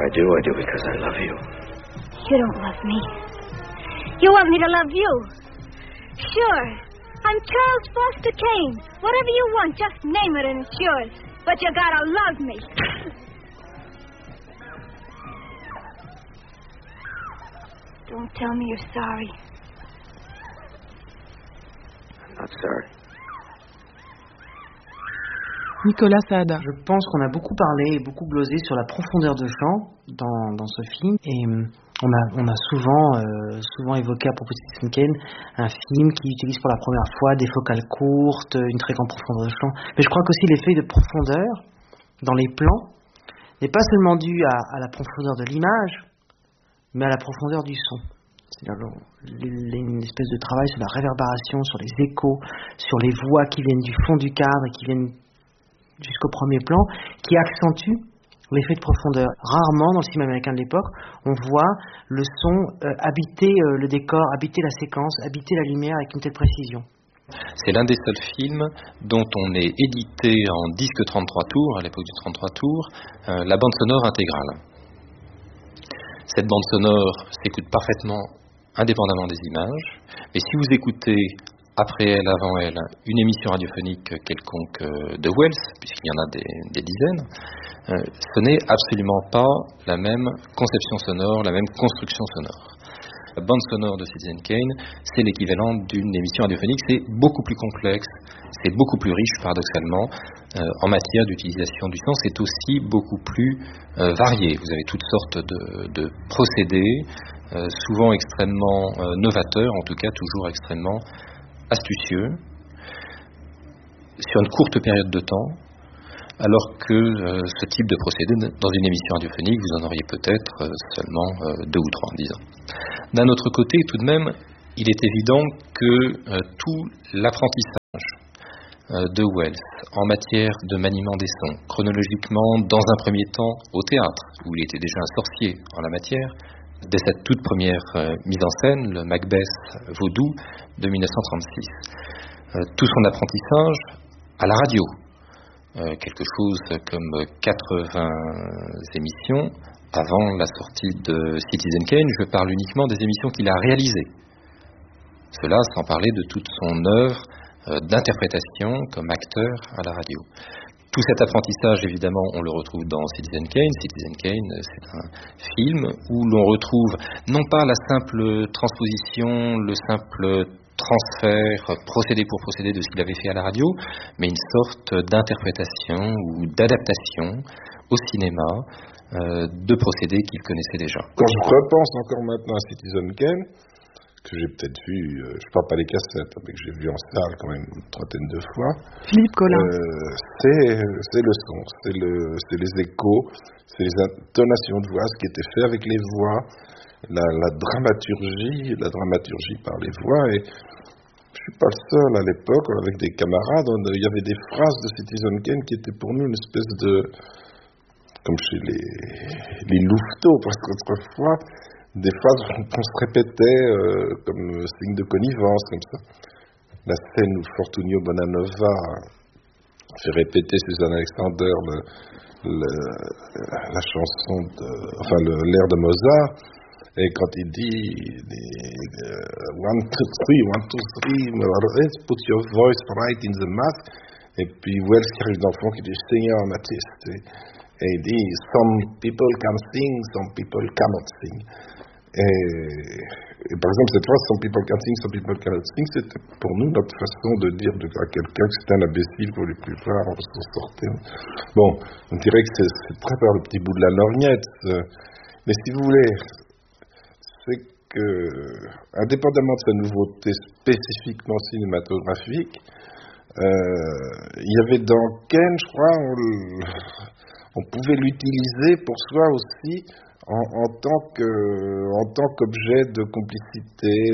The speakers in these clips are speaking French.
I do because I love you. You don't love me. You want me to love you. Sure. I'm Charles Foster Kane. Whatever you want, just name it and it's yours. But you gotta love me. Don't tell me you're sorry. I'm not sorry. Nicolas Saada. Je pense qu'on a beaucoup parlé et beaucoup glosé sur la profondeur de champ dans ce film et on a souvent évoqué à propos de Citizen Kane un film qui utilise pour la première fois des focales courtes, une très grande profondeur de champ. Mais je crois qu'aussi l'effet de profondeur dans les plans n'est pas seulement dû à la profondeur de l'image, mais à la profondeur du son. C'est-à-dire une espèce de travail sur la réverbération, sur les échos, sur les voix qui viennent du fond du cadre et qui viennent jusqu'au premier plan, qui accentue l'effet de profondeur. Rarement, dans le cinéma américain de l'époque, on voit le son habiter le décor, habiter la séquence, habiter la lumière avec une telle précision. C'est l'un des seuls films dont on ait édité en disque 33 tours, à l'époque du 33 tours, la bande sonore intégrale. Cette bande sonore s'écoute parfaitement indépendamment des images, mais si vous écoutez après elle, avant elle, une émission radiophonique quelconque de Wells, puisqu'il y en a des dizaines, ce n'est absolument pas la même conception sonore, la même construction sonore. La bande sonore de Citizen Kane, c'est l'équivalent d'une émission radiophonique, c'est beaucoup plus complexe, c'est beaucoup plus riche paradoxalement, en matière d'utilisation du son, c'est aussi beaucoup plus varié. Vous avez toutes sortes de procédés, souvent extrêmement novateurs, en tout cas toujours extrêmement astucieux, sur une courte période de temps, alors que ce type de procédé, dans une émission radiophonique, vous en auriez peut-être seulement 2 ou 3 en 10 ans. D'un autre côté, tout de même, il est évident que tout l'apprentissage de Wells en matière de maniement des sons, chronologiquement, dans un premier temps, au théâtre, où il était déjà un sorcier en la matière, dès cette toute première mise en scène, le Macbeth vaudou de 1936. Tout son apprentissage à la radio, quelque chose comme 80 émissions avant la sortie de Citizen Kane. Je parle uniquement des émissions qu'il a réalisées. Cela sans parler de toute son œuvre d'interprétation comme acteur à la radio. Tout cet apprentissage, évidemment, on le retrouve dans Citizen Kane. Citizen Kane, c'est un film où l'on retrouve non pas la simple transposition, le simple transfert, procédé pour procédé de ce qu'il avait fait à la radio, mais une sorte d'interprétation ou d'adaptation au cinéma de procédés qu'il connaissait déjà. Quand je repense encore maintenant à Citizen Kane, que j'ai peut-être vu, je ne parle pas des cassettes, mais que j'ai vu en salle quand même une trentaine de fois. Philippe Collin. C'est le son, c'est les échos, c'est les intonations de voix, ce qui était fait avec les voix, la dramaturgie par les voix. Et je suis pas le seul à l'époque, avec des camarades, il y avait des phrases de Citizen Kane qui étaient pour nous une espèce de, comme chez les louveteaux, parce qu'autrefois, des phrases qu'on se répétait comme signe de connivence, comme ça. La scène où Fortunio Bonanova fait répéter Suzanne Alexander la chanson, l'air de Mozart, et quand il dit 1, 2, 3, put your voice right in the mouth, et puis Wells qui arrive dans le fond qui dit Sing an artist, et il dit some people can sing, some people cannot sing. Et par exemple, cette phrase, some people can sing, some people cannot sing, c'était pour nous notre façon de dire à quelqu'un que c'était un imbécile qu'on ne voulait plus voir, on s'en sortait. Bon, on dirait que c'est très par le petit bout de la lorgnette. Mais si vous voulez, c'est que, indépendamment de sa nouveauté spécifiquement cinématographique, il y avait dans Ken, je crois, on pouvait l'utiliser pour soi aussi, en tant qu'objet de complicité,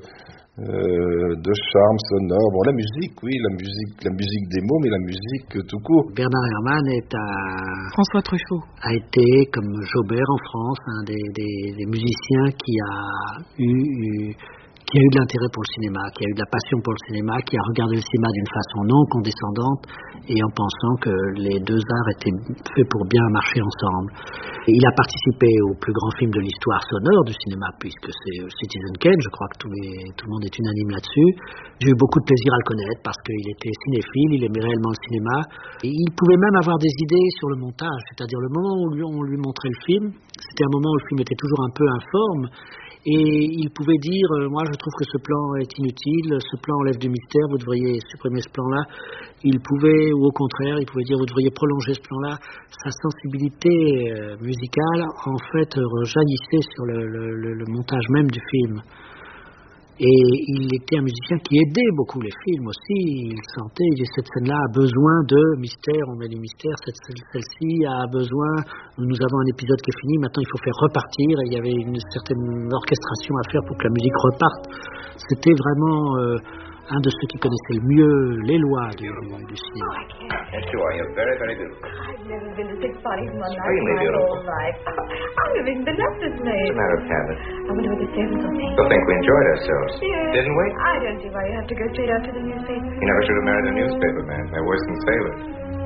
de charme sonore. Bon, la musique, oui, la musique des mots, mais la musique tout court. Bernard Herrmann François Truffaut a été, comme Jaubert en France, un des musiciens qui qui a eu de l'intérêt pour le cinéma, qui a eu de la passion pour le cinéma, qui a regardé le cinéma d'une façon non condescendante et en pensant que les deux arts étaient faits pour bien marcher ensemble. Et il a participé au plus grand film de l'histoire sonore du cinéma, puisque c'est Citizen Kane, je crois que tout le monde est unanime là-dessus. J'ai eu beaucoup de plaisir à le connaître parce qu'il était cinéphile, il aimait réellement le cinéma. Et il pouvait même avoir des idées sur le montage, c'est-à-dire le moment où on lui montrait le film, c'était un moment où le film était toujours un peu informe. Et il pouvait dire, moi je trouve que ce plan est inutile, ce plan enlève du mystère, vous devriez supprimer ce plan-là. Il pouvait, ou au contraire, il pouvait dire, vous devriez prolonger ce plan-là. Sa sensibilité musicale, en fait, jaillissait sur le montage même du film. Et il était un musicien qui aidait beaucoup les films aussi. Il sentait, il disait, cette scène-là a besoin de mystère, on met du mystère, celle-ci a besoin, nous avons un épisode qui est fini, maintenant il faut faire repartir, et il y avait une certaine orchestration à faire pour que la musique reparte. C'était vraiment un de ceux qui connaissaient le mieux les lois du cinéma. Yes, you are. You're very, very beautiful. I've never been to 6 parties in my Extremely life, my beautiful. whole life. I've never even been up this late. What's the matter with Candace? I wonder what the servants will think. They'll think we enjoyed ourselves. Yes. Didn't we? I don't see why you have to go straight out to the newspaper. You never should have married a newspaper man. They're worse than sailors.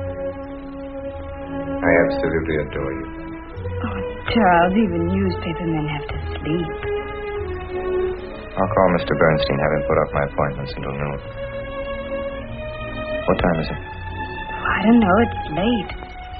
I absolutely adore you. Oh, Charles, even newspaper men have to sleep. I'll call Mr. Bernstein, have him put off my appointments until noon. What time is it? I don't know, it's late.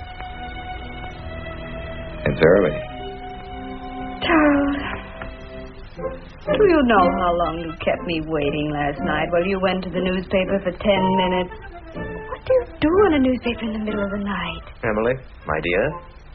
It's early. Charles, do you know how long you kept me waiting last night while you went to the newspaper for 10 minutes? What do you do on a newspaper in the middle of the night? Emily, my dear,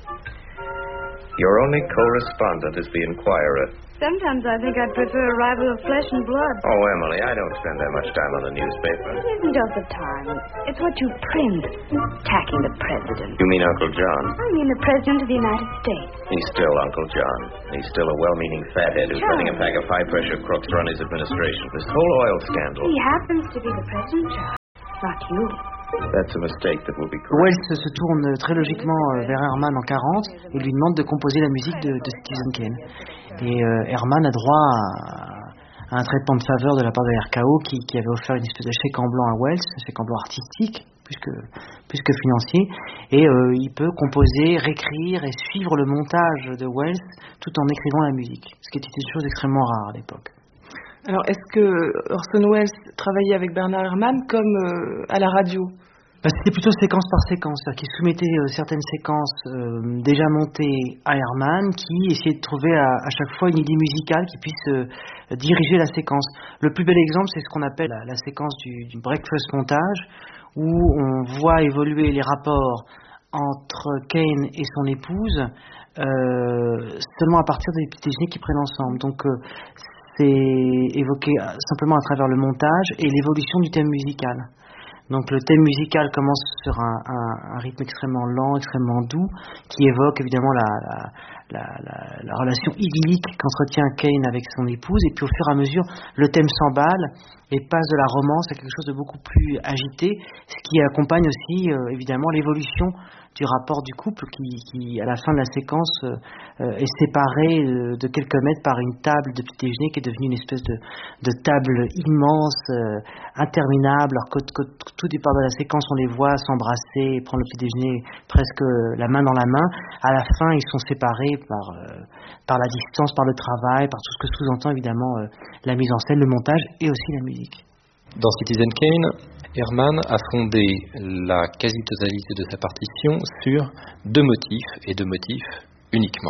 your only correspondent is the Inquirer. Sometimes I think I'd prefer a rival of flesh and blood. Oh, Emily, I don't spend that much time on the newspaper. It isn't just the time. It's what you print. Attacking the president. You mean Uncle John? I mean the president of the United States. He's still Uncle John. He's still a well-meaning fathead who's letting a pack of high-pressure crooks run his administration. This whole oil scandal. He happens to be the president, Charles. Not you. That's a mistake that will be Wells corrected. se tourne très logiquement vers Herman en 40 et lui demande de composer la musique de Citizen Kane. Et Herman a droit à un traitement de faveur de la part de RKO qui avait offert une espèce de chèque en blanc à Wells, un chèque en blanc artistique plus que financier, et il peut composer, réécrire et suivre le montage de Wells tout en écrivant la musique, ce qui était une chose extrêmement rare à l'époque. Alors, est-ce que Orson Welles travaillait avec Bernard Herrmann comme à la radio ? C'était plutôt séquence par séquence, c'est-à-dire qu'il soumettait certaines séquences déjà montées à Herrmann, qui essayait de trouver à chaque fois une idée musicale qui puisse diriger la séquence. Le plus bel exemple, c'est ce qu'on appelle la séquence du breakfast montage, où on voit évoluer les rapports entre Kane et son épouse seulement à partir des petits déjeuners qu'ils prennent ensemble. Donc c'est évoqué simplement à travers le montage et l'évolution du thème musical. Donc le thème musical commence sur un rythme extrêmement lent, extrêmement doux, qui évoque évidemment la relation idyllique qu'entretient Kane avec son épouse, et puis au fur et à mesure, le thème s'emballe et passe de la romance à quelque chose de beaucoup plus agité, ce qui accompagne aussi évidemment l'évolution du rapport du couple qui à la fin de la séquence est séparé de quelques mètres par une table de petit déjeuner qui est devenue une espèce de table immense, interminable, alors que tout départ de la séquence on les voit s'embrasser, prendre le petit déjeuner presque la main dans la main. À la fin ils sont séparés par la distance, par le travail, par tout ce que sous-entend évidemment la mise en scène, le montage et aussi la musique. Dans Citizen Kane, Herrmann a fondé la quasi-totalité de sa partition sur deux motifs, et deux motifs uniquement.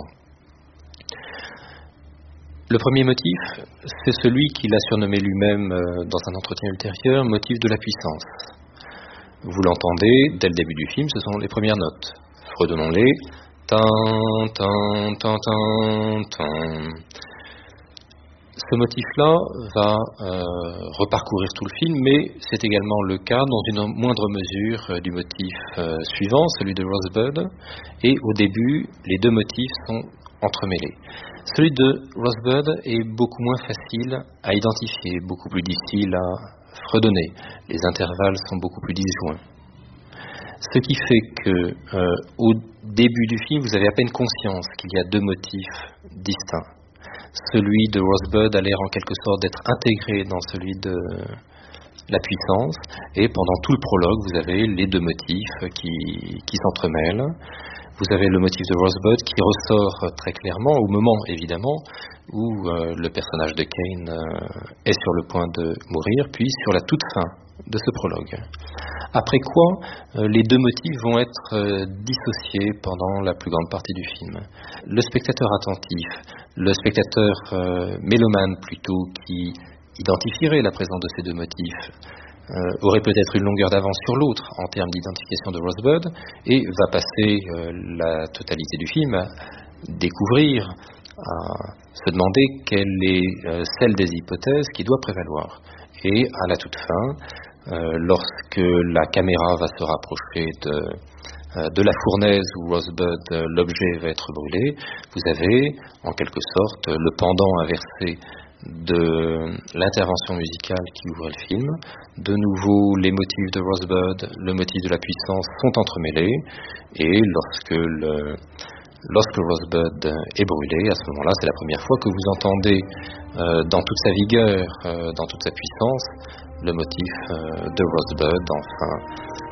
Le premier motif, c'est celui qu'il a surnommé lui-même dans un entretien ultérieur, motif de la puissance. Vous l'entendez, dès le début du film, ce sont les premières notes. Fredonnons-les. Tan, tan, tan, tan, tan. Ce motif-là va reparcourir tout le film, mais c'est également le cas dans une moindre mesure du motif suivant, celui de Rosebud, et au début, les deux motifs sont entremêlés. Celui de Rosebud est beaucoup moins facile à identifier, beaucoup plus difficile à fredonner. Les intervalles sont beaucoup plus disjoints. Ce qui fait que au début du film, vous avez à peine conscience qu'il y a deux motifs distincts. celui de Rosebud a l'air en quelque sorte d'être intégré dans celui de la puissance, et pendant tout le prologue, vous avez les deux motifs qui s'entremêlent. Vous avez le motif de Rosebud qui ressort très clairement au moment, évidemment, où le personnage de Kane est sur le point de mourir, puis sur la toute fin de ce prologue. Après quoi, les deux motifs vont être dissociés pendant la plus grande partie du film. Le spectateur attentif, le spectateur mélomane plutôt, qui identifierait la présence de ces deux motifs, aurait peut-être une longueur d'avance sur l'autre en termes d'identification de Rosebud et va passer la totalité du film à découvrir, à se demander quelle est celle des hypothèses qui doit prévaloir. Et à la toute fin, lorsque la caméra va se rapprocher de la fournaise où Rosebud, l'objet, va être brûlé, vous avez en quelque sorte le pendant inversé de l'intervention musicale qui ouvre le film. De nouveau, les motifs de Rosebud, le motif de la puissance sont entremêlés, et lorsque Rosebud est brûlé, à ce moment-là, c'est la première fois que vous entendez dans toute sa vigueur, dans toute sa puissance, le motif de Rosebud, enfin,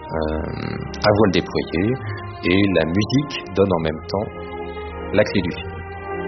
à voile déployée, et la musique donne en même temps la clé du film.